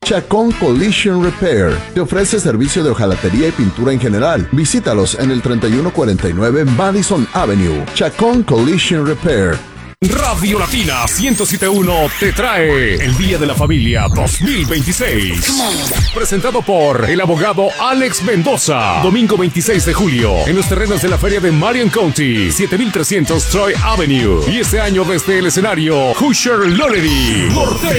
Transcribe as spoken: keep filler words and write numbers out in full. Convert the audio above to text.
Chacón Collision Repair te ofrece servicio de hojalatería y pintura en general. Visítalos en el treinta y uno cuarenta y nueve Madison Avenue. Chacón Collision Repair. Radio Latina ciento siete punto uno te trae el Día de la Familia dos mil veintiséis. Presentado por el abogado Alex Mendoza. Domingo veintiséis de julio en los terrenos de la feria de Marion County, siete mil trescientos Troy Avenue. Y este año desde el escenario Hoosier Loredy.